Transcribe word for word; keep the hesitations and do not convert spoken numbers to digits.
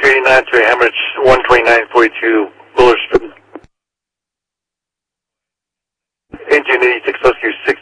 two eighty-nine to Hemorrhage one twenty-nine forty-two Buller Street. Engine eighty-six oh two six.